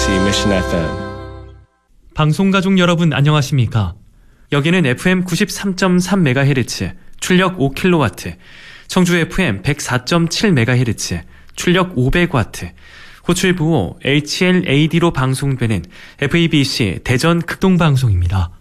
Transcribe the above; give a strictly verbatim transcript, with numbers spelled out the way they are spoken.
에이비씨 Mission 에프엠. 방송가족 여러분 안녕하십니까? 여기는 에프엠 구십삼 점 삼 메가헤르츠, 출력 오 킬로와트, 청주 에프엠 백사 점 칠 메가헤르츠, 출력 오백 와트, 호출부호 에이치엘에이디로 방송되는 에프이비씨 대전 극동방송입니다.